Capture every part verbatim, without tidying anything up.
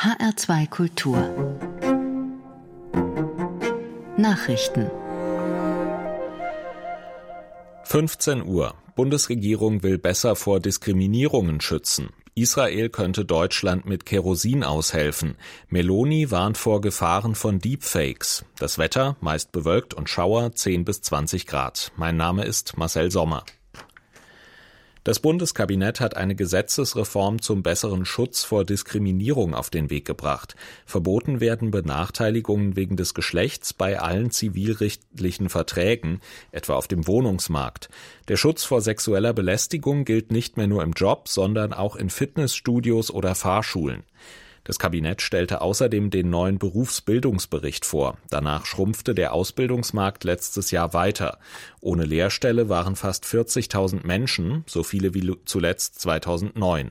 H R zwei Kultur Nachrichten. fünfzehn Uhr. Bundesregierung will besser vor Diskriminierungen schützen. Israel könnte Deutschland mit Kerosin aushelfen. Meloni warnt vor Gefahren von Deepfakes. Das Wetter, meist bewölkt und Schauer, zehn bis zwanzig Grad. Mein Name ist Marcel Sommer. Das Bundeskabinett hat eine Gesetzesreform zum besseren Schutz vor Diskriminierung auf den Weg gebracht. Verboten werden Benachteiligungen wegen des Geschlechts bei allen zivilrechtlichen Verträgen, etwa auf dem Wohnungsmarkt. Der Schutz vor sexueller Belästigung gilt nicht mehr nur im Job, sondern auch in Fitnessstudios oder Fahrschulen. Das Kabinett stellte außerdem den neuen Berufsbildungsbericht vor. Danach schrumpfte der Ausbildungsmarkt letztes Jahr weiter. Ohne Lehrstelle waren fast vierzigtausend Menschen, so viele wie zuletzt zweitausendneun.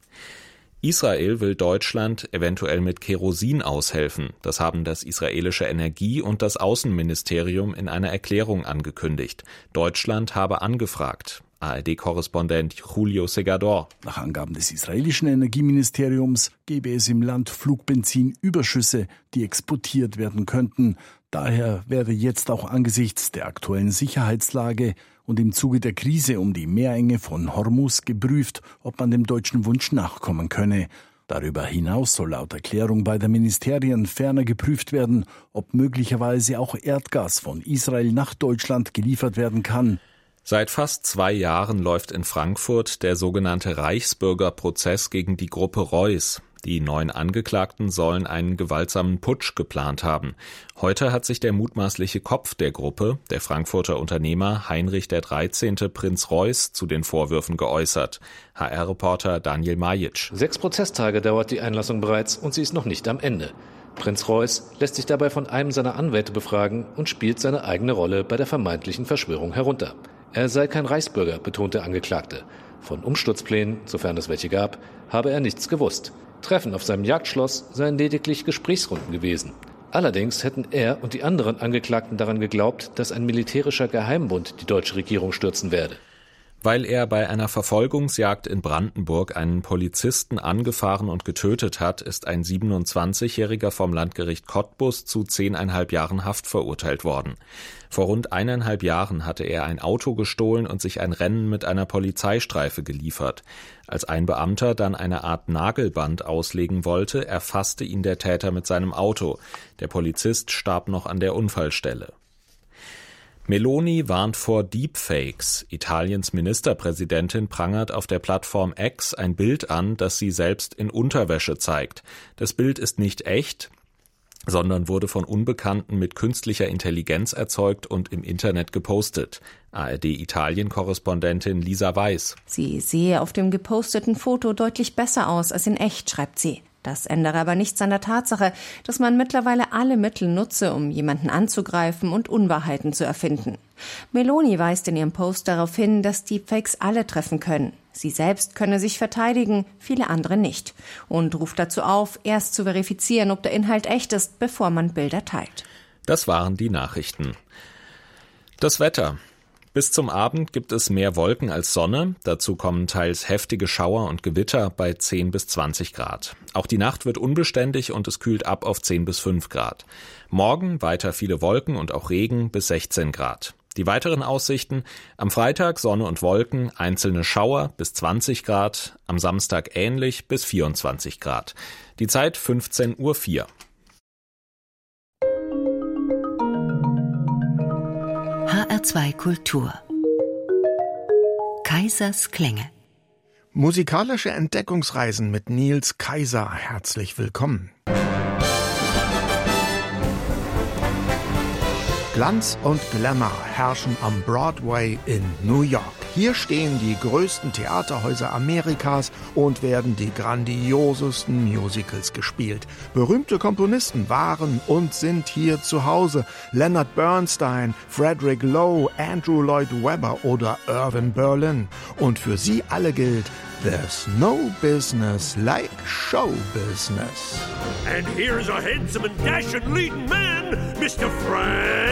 Israel will Deutschland eventuell mit Kerosin aushelfen. Das haben das israelische Energie- und das Außenministerium in einer Erklärung angekündigt. Deutschland habe angefragt. A R D-Korrespondent Julio Segador. Nach Angaben des israelischen Energieministeriums gebe es im Land Flugbenzinüberschüsse, die exportiert werden könnten. Daher werde jetzt auch angesichts der aktuellen Sicherheitslage und im Zuge der Krise um die Meerenge von Hormuz geprüft, ob man dem deutschen Wunsch nachkommen könne. Darüber hinaus soll laut Erklärung beider Ministerien ferner geprüft werden, ob möglicherweise auch Erdgas von Israel nach Deutschland geliefert werden kann. Seit fast zwei Jahren läuft in Frankfurt der sogenannte Reichsbürgerprozess gegen die Gruppe Reuss. Die neun Angeklagten sollen einen gewaltsamen Putsch geplant haben. Heute hat sich der mutmaßliche Kopf der Gruppe, der Frankfurter Unternehmer Heinrich der dreizehnte Prinz Reuss, zu den Vorwürfen geäußert. H R-Reporter Daniel Majic. Sechs Prozesstage dauert die Einlassung bereits und sie ist noch nicht am Ende. Prinz Reuss lässt sich dabei von einem seiner Anwälte befragen und spielt seine eigene Rolle bei der vermeintlichen Verschwörung herunter. Er sei kein Reichsbürger, betont der Angeklagte. Von Umsturzplänen, sofern es welche gab, habe er nichts gewusst. Treffen auf seinem Jagdschloss seien lediglich Gesprächsrunden gewesen. Allerdings hätten er und die anderen Angeklagten daran geglaubt, dass ein militärischer Geheimbund die deutsche Regierung stürzen werde. Weil er bei einer Verfolgungsjagd in Brandenburg einen Polizisten angefahren und getötet hat, ist ein siebenundzwanzigjähriger vom Landgericht Cottbus zu zehneinhalb Jahren Haft verurteilt worden. Vor rund eineinhalb Jahren hatte er ein Auto gestohlen und sich ein Rennen mit einer Polizeistreife geliefert. Als ein Beamter dann eine Art Nagelband auslegen wollte, erfasste ihn der Täter mit seinem Auto. Der Polizist starb noch an der Unfallstelle. Meloni warnt vor Deepfakes. Italiens Ministerpräsidentin prangert auf der Plattform X ein Bild an, das sie selbst in Unterwäsche zeigt. Das Bild ist nicht echt, sondern wurde von Unbekannten mit künstlicher Intelligenz erzeugt und im Internet gepostet. A R D-Italien-Korrespondentin Lisa Weiß. Sie sehe auf dem geposteten Foto deutlich besser aus als in echt, schreibt sie. Das ändere aber nichts an der Tatsache, dass man mittlerweile alle Mittel nutze, um jemanden anzugreifen und Unwahrheiten zu erfinden. Meloni weist in ihrem Post darauf hin, dass Deepfakes alle treffen können. Sie selbst könne sich verteidigen, viele andere nicht. Und ruft dazu auf, erst zu verifizieren, ob der Inhalt echt ist, bevor man Bilder teilt. Das waren die Nachrichten. Das Wetter. Bis zum Abend gibt es mehr Wolken als Sonne. Dazu kommen teils heftige Schauer und Gewitter bei zehn bis zwanzig Grad. Auch die Nacht wird unbeständig und es kühlt ab auf zehn bis fünf Grad. Morgen weiter viele Wolken und auch Regen bis sechzehn Grad. Die weiteren Aussichten: am Freitag Sonne und Wolken, einzelne Schauer bis zwanzig Grad, am Samstag ähnlich bis vierundzwanzig Grad. Die Zeit fünfzehn Uhr vier. H R zwei Kultur Kaisers Klänge. Musikalische Entdeckungsreisen mit Niels Kaiser. Herzlich willkommen. Glanz und Glamour herrschen am Broadway in New York. Hier stehen die größten Theaterhäuser Amerikas und werden die grandiosesten Musicals gespielt. Berühmte Komponisten waren und sind hier zu Hause. Leonard Bernstein, Frederick Lowe, Andrew Lloyd Webber oder Irving Berlin. Und für sie alle gilt: There's no business like show business. And here's a handsome and dashing leading man, Mister Frank